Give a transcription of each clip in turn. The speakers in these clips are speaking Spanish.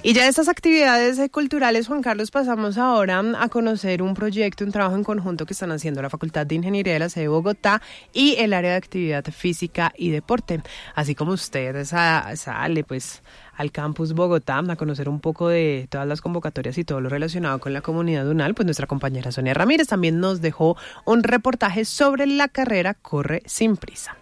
Y ya de estas actividades culturales, Juan Carlos, pasamos ahora a conocer un proyecto, un trabajo en conjunto que están haciendo la Facultad de Ingeniería de la sede de Bogotá y el área de actividad física y deporte. Así como usted sale pues al campus Bogotá a conocer un poco de todas las convocatorias y todo lo relacionado con la comunidad UNAL, pues nuestra compañera Sonia Ramírez también nos dejó un reportaje sobre la carrera Corre sin prisa.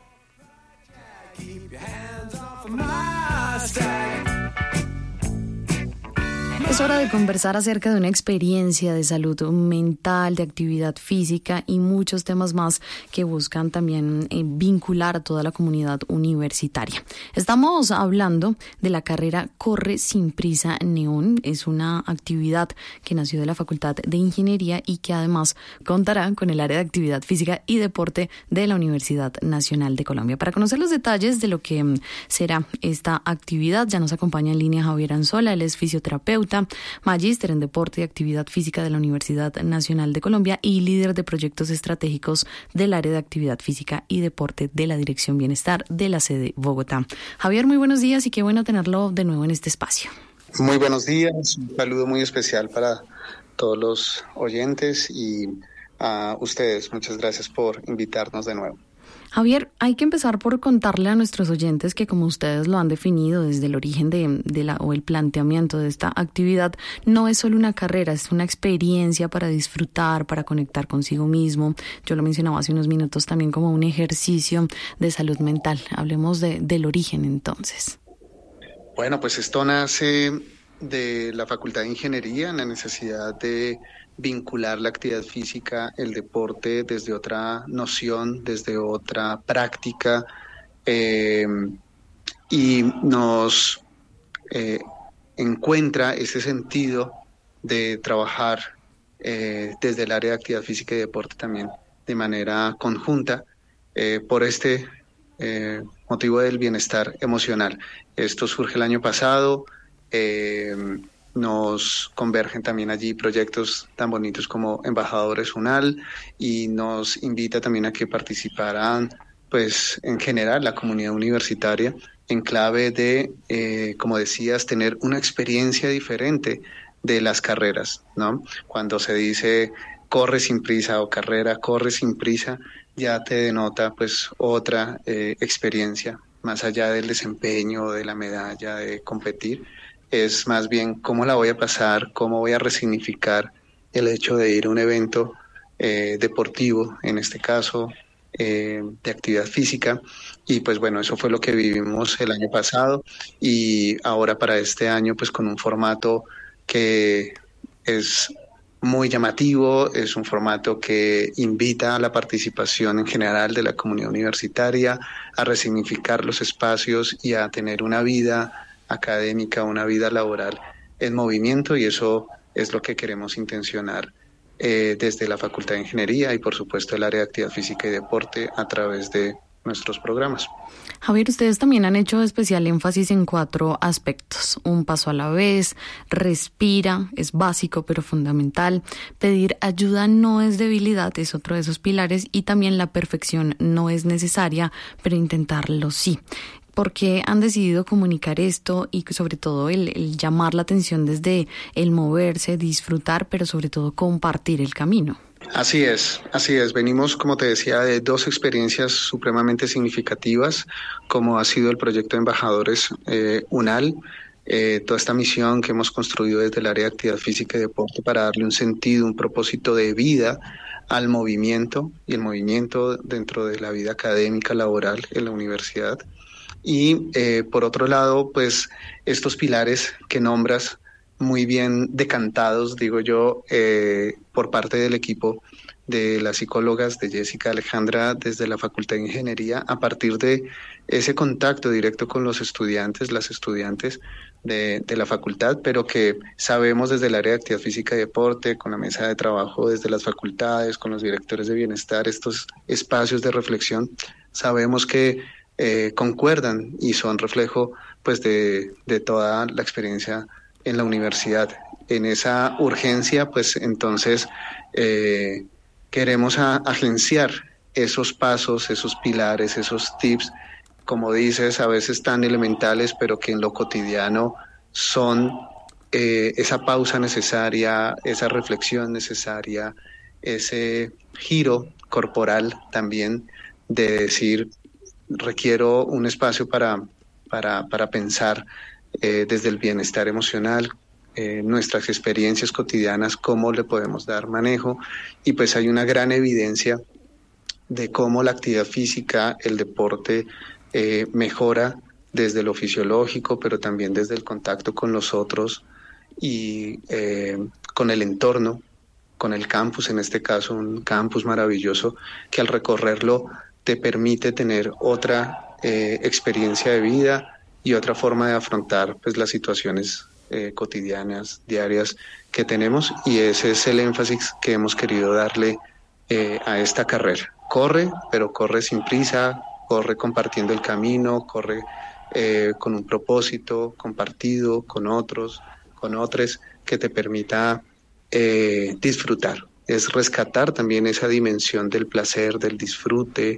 Es hora de conversar acerca de una experiencia de salud mental, de actividad física y muchos temas más que buscan también vincular a toda la comunidad universitaria. Estamos hablando de la carrera Corre sin prisa Neón. Es una actividad que nació de la Facultad de Ingeniería y que además contará con el área de actividad física y deporte de la Universidad Nacional de Colombia. Para conocer los detalles de lo que será esta actividad, ya nos acompaña en línea Javier Anzola. Él es fisioterapeuta, magíster en deporte y actividad física de la Universidad Nacional de Colombia y líder de proyectos estratégicos del área de actividad física y deporte de la Dirección Bienestar de la sede Bogotá. Javier, muy buenos días y qué bueno tenerlo de nuevo en este espacio. Muy buenos días, un saludo muy especial para todos los oyentes y a ustedes. Muchas gracias por invitarnos de nuevo. Javier, hay que empezar por contarle a nuestros oyentes que, como ustedes lo han definido desde el origen o el planteamiento de esta actividad, no es solo una carrera, es una experiencia para disfrutar, para conectar consigo mismo. Yo lo mencionaba hace unos minutos también como un ejercicio de salud mental. Hablemos del origen entonces. Bueno, pues esto nace de la Facultad de Ingeniería en la necesidad de vincular la actividad física, el deporte desde otra noción, desde otra práctica y nos encuentra ese sentido de trabajar desde el área de actividad física y deporte también de manera conjunta por este motivo del bienestar emocional. Esto surge el año pasado. Nos convergen también allí proyectos tan bonitos como Embajadores UNAL y nos invita también a que participaran, pues en general, la comunidad universitaria en clave de, como decías, tener una experiencia diferente de las carreras, ¿no? Cuando se dice corre sin prisa o carrera corre sin prisa, ya te denota pues otra experiencia, más allá del desempeño, de la medalla, de competir. Es más bien cómo la voy a pasar, cómo voy a resignificar el hecho de ir a un evento deportivo, en este caso de actividad física. Y pues bueno, eso fue lo que vivimos el año pasado y ahora para este año pues con un formato que es muy llamativo, es un formato que invita a la participación en general de la comunidad universitaria, a resignificar los espacios y a tener una vida académica, una vida laboral en movimiento, y eso es lo que queremos intencionar desde la Facultad de Ingeniería y por supuesto el área de actividad física y deporte a través de nuestros programas. Javier, ustedes también han hecho especial énfasis en 4 aspectos: un paso a la vez, respira, es básico pero fundamental, pedir ayuda no es debilidad, es otro de esos pilares, y también la perfección no es necesaria, pero intentarlo sí. ¿Por qué han decidido comunicar esto y sobre todo el llamar la atención desde el moverse, disfrutar, pero sobre todo compartir el camino? Así es. Venimos, como te decía, de 2 experiencias supremamente significativas, como ha sido el proyecto de Embajadores UNAL, toda esta misión que hemos construido desde el área de actividad física y deporte para darle un sentido, un propósito de vida al movimiento y el movimiento dentro de la vida académica, laboral en la universidad. Y por otro lado, pues estos pilares que nombras muy bien decantados, digo yo, por parte del equipo de las psicólogas de Jessica Alejandra desde la Facultad de Ingeniería, a partir de ese contacto directo con los estudiantes, las estudiantes de la facultad, pero que sabemos desde el área de actividad física y deporte, con la mesa de trabajo desde las facultades, con los directores de bienestar, estos espacios de reflexión, sabemos que concuerdan y son reflejo pues de toda la experiencia en la universidad. En esa urgencia pues entonces queremos agenciar esos pasos, esos pilares, esos tips, como dices, a veces tan elementales pero que en lo cotidiano son esa pausa necesaria, esa reflexión necesaria, ese giro corporal también de decir, requiero un espacio para pensar desde el bienestar emocional, nuestras experiencias cotidianas, cómo le podemos dar manejo. Y pues hay una gran evidencia de cómo la actividad física, el deporte, mejora desde lo fisiológico, pero también desde el contacto con los otros y con el entorno, con el campus, en este caso un campus maravilloso que al recorrerlo te permite tener otra experiencia de vida y otra forma de afrontar pues las situaciones cotidianas, diarias que tenemos, y ese es el énfasis que hemos querido darle a esta carrera. Corre, pero corre sin prisa, corre compartiendo el camino, corre con un propósito compartido con otros, con otros, que te permita disfrutar. Es rescatar también esa dimensión del placer, del disfrute,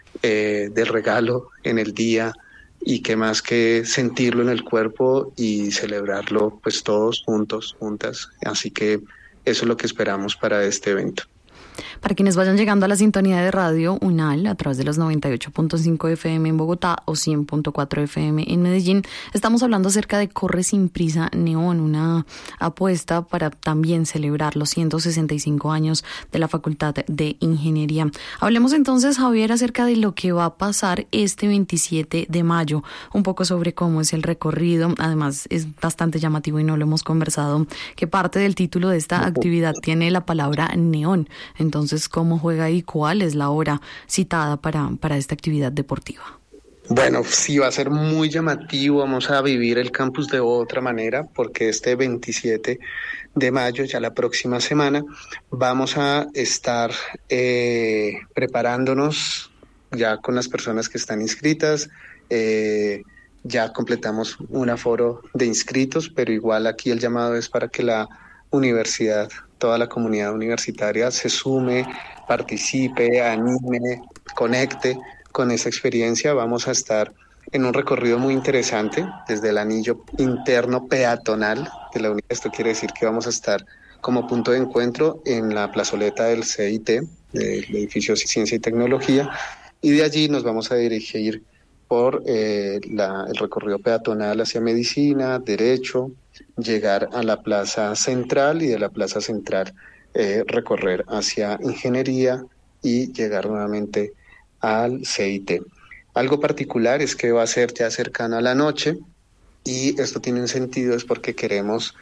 del regalo en el día, y que más que sentirlo en el cuerpo y celebrarlo pues todos juntos, juntas. Así que eso es lo que esperamos para este evento. Para quienes vayan llegando a la sintonía de Radio UNAL a través de los 98.5 FM en Bogotá o 100.4 FM en Medellín, estamos hablando acerca de Corre sin prisa Neón, una apuesta para también celebrar los 165 años de la Facultad de Ingeniería. Hablemos entonces, Javier, acerca de lo que va a pasar este 27 de mayo, un poco sobre cómo es el recorrido. Además, es bastante llamativo y no lo hemos conversado, que parte del título de esta actividad tiene la palabra neón. Entonces, ¿cómo juega y cuál es la hora citada para esta actividad deportiva? Bueno, sí, va a ser muy llamativo. Vamos a vivir el campus de otra manera, porque este 27 de mayo, ya la próxima semana, vamos a estar preparándonos ya con las personas que están inscritas. Ya completamos un aforo de inscritos, pero igual aquí el llamado es para que la universidad, toda la comunidad universitaria se sume, participe, anime, conecte con esa experiencia. Vamos a estar en un recorrido muy interesante desde el anillo interno peatonal de la universidad. Esto quiere decir que vamos a estar como punto de encuentro en la plazoleta del CIT, del edificio Ciencia y Tecnología, y de allí nos vamos a dirigir por el recorrido peatonal hacia Medicina, Derecho, llegar a la Plaza Central y de la Plaza Central recorrer hacia Ingeniería y llegar nuevamente al CIT. Algo particular es que va a ser ya cercano a la noche, y esto tiene un sentido, es porque queremos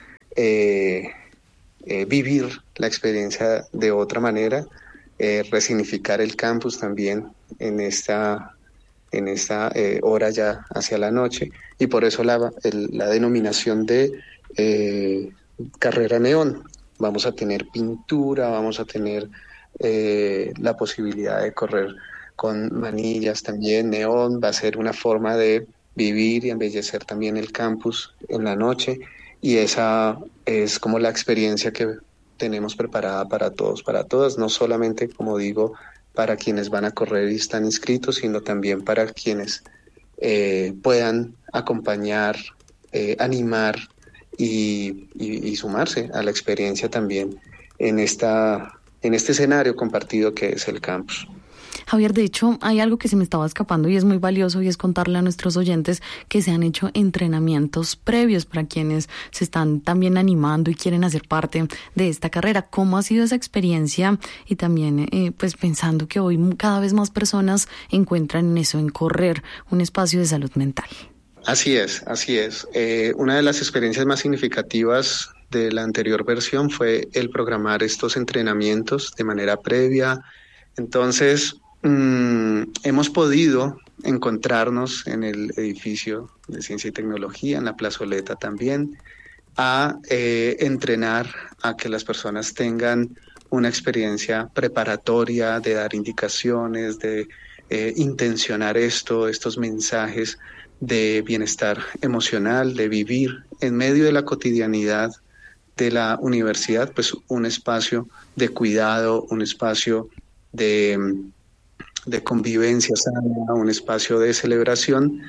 vivir la experiencia de otra manera, resignificar el campus también en esta hora ya hacia la noche, y por eso la denominación de carrera neón. Vamos a tener pintura, vamos a tener la posibilidad de correr con manillas también, neón. Va a ser una forma de vivir y embellecer también el campus en la noche, y esa es como la experiencia que tenemos preparada para todos, para todas, no solamente, como digo, para quienes van a correr y están inscritos, sino también para quienes puedan acompañar, animar y sumarse a la experiencia también en este escenario compartido que es el campus. Javier, de hecho, hay algo que se me estaba escapando y es muy valioso, y es contarle a nuestros oyentes que se han hecho entrenamientos previos para quienes se están también animando y quieren hacer parte de esta carrera. ¿Cómo ha sido esa experiencia? Y también, pues pensando que hoy cada vez más personas encuentran en eso, en correr, un espacio de salud mental. Así es, así es. Una de las experiencias más significativas de la anterior versión fue el programar estos entrenamientos de manera previa. Entonces, hemos podido encontrarnos en el edificio de Ciencia y Tecnología, en la plazoleta también, a entrenar, a que las personas tengan una experiencia preparatoria de dar indicaciones, de intencionar estos mensajes de bienestar emocional, de vivir en medio de la cotidianidad de la universidad, pues un espacio de cuidado, un espacio de convivencia sana, un espacio de celebración,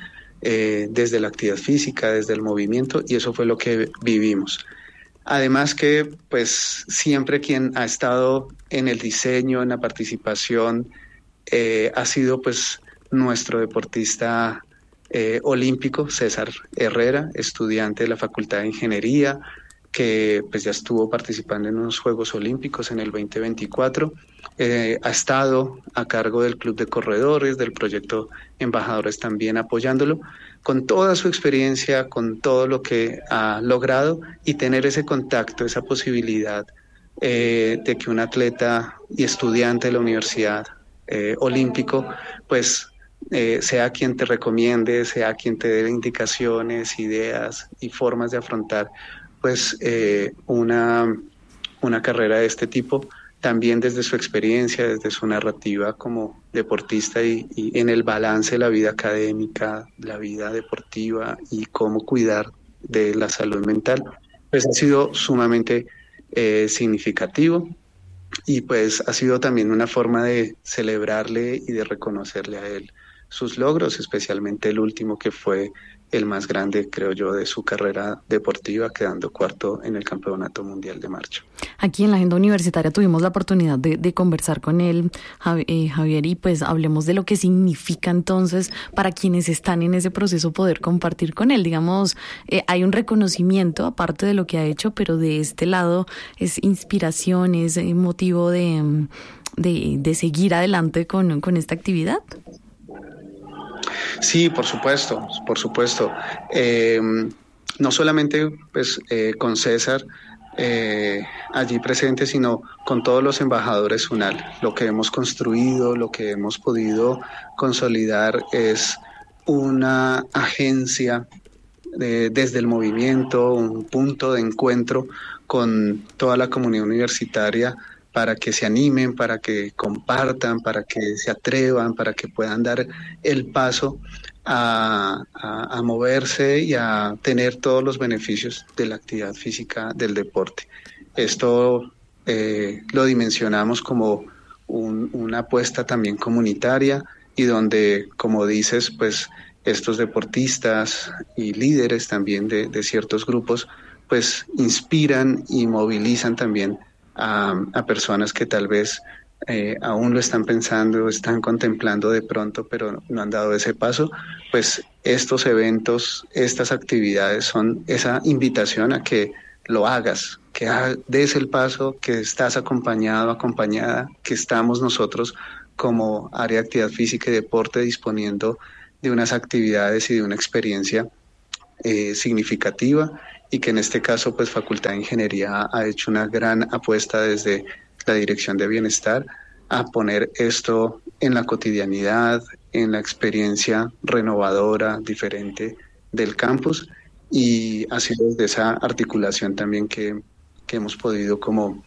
desde la actividad física, desde el movimiento, y eso fue lo que vivimos. Además que pues siempre quien ha estado en el diseño, en la participación, ha sido pues nuestro deportista olímpico, César Herrera, estudiante de la Facultad de Ingeniería, que pues ya estuvo participando en unos Juegos Olímpicos en el 2024. Ha estado a cargo del Club de Corredores, del proyecto Embajadores también apoyándolo, con toda su experiencia, con todo lo que ha logrado, y tener ese contacto, esa posibilidad de que un atleta y estudiante de la universidad olímpico, pues sea quien te recomiende, sea quien te dé indicaciones, ideas y formas de afrontar pues una carrera de este tipo, también desde su experiencia, desde su narrativa como deportista y en el balance de la vida académica, la vida deportiva y cómo cuidar de la salud mental, pues ha sido sumamente significativo, y pues ha sido también una forma de celebrarle y de reconocerle a él sus logros, especialmente el último, que fue el más grande, creo yo, de su carrera deportiva, quedando cuarto en el Campeonato Mundial de Marcha. Aquí en la Agenda Universitaria tuvimos la oportunidad de conversar con él, Javier, y pues hablemos de lo que significa entonces para quienes están en ese proceso poder compartir con él. Digamos, hay un reconocimiento aparte de lo que ha hecho, pero de este lado es inspiración, es motivo de seguir adelante con esta actividad. Sí, por supuesto. No solamente pues, con César allí presente, sino con todos los embajadores UNAL. Lo que hemos construido, lo que hemos podido consolidar es una agencia desde el movimiento, un punto de encuentro con toda la comunidad universitaria, para que se animen, para que compartan, para que se atrevan, para que puedan dar el paso a moverse y a tener todos los beneficios de la actividad física, del deporte. Esto lo dimensionamos como una apuesta también comunitaria, y donde, como dices, pues estos deportistas y líderes también de ciertos grupos, pues inspiran y movilizan también a personas que tal vez aún lo están pensando, están contemplando de pronto, pero no han dado ese paso. Pues estos eventos, estas actividades son esa invitación a que lo hagas, que des el paso, que estás acompañado, acompañada, que estamos nosotros como área de actividad física y deporte disponiendo de unas actividades y de una experiencia significativa, y que en este caso pues Facultad de Ingeniería ha hecho una gran apuesta desde la Dirección de Bienestar a poner esto en la cotidianidad, en la experiencia renovadora, diferente del campus, y ha sido desde esa articulación también que hemos podido como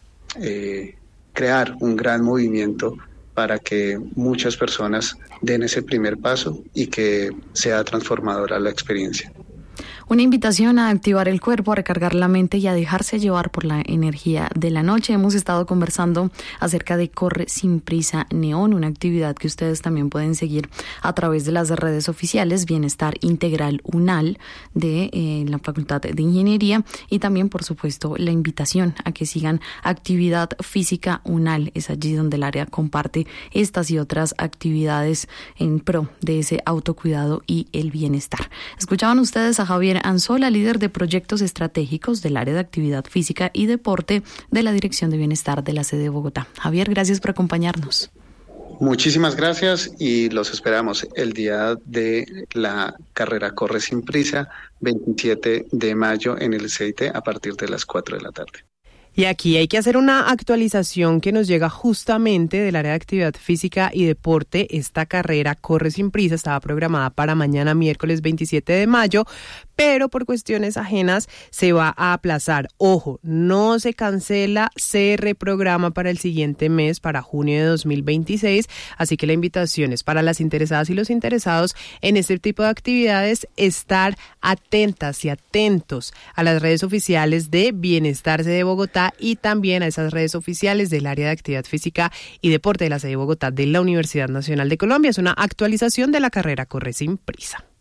crear un gran movimiento para que muchas personas den ese primer paso y que sea transformadora la experiencia. Una invitación a activar el cuerpo, a recargar la mente y a dejarse llevar por la energía de la noche. Hemos estado conversando acerca de Corre Sin Prisa Neón, una actividad que ustedes también pueden seguir a través de las redes oficiales Bienestar Integral UNAL de la Facultad de Ingeniería, y también, por supuesto, la invitación a que sigan Actividad Física UNAL. Es allí donde el área comparte estas y otras actividades en pro de ese autocuidado y el bienestar. Escuchaban ustedes a Javier Anzola, líder de proyectos estratégicos del área de actividad física y deporte de la Dirección de Bienestar de la sede de Bogotá. Javier, gracias por acompañarnos. Muchísimas gracias, y los esperamos el día de la carrera Corre Sin Prisa, 27 de mayo en el CIT a partir de las 4 de la tarde. Y aquí hay que hacer una actualización que nos llega justamente del área de actividad física y deporte. Esta carrera Corre Sin Prisa estaba programada para mañana, miércoles 27 de mayo, pero por cuestiones ajenas se va a aplazar. Ojo, no se cancela, se reprograma para el siguiente mes, para junio de 2026. Así que la invitación es para las interesadas y los interesados en este tipo de actividades estar atentas y atentos a las redes oficiales de Bienestar Sede de Bogotá, y también a esas redes oficiales del área de actividad física y deporte de la sede de Bogotá de la Universidad Nacional de Colombia. Es una actualización de la carrera Corre Sin Prisa.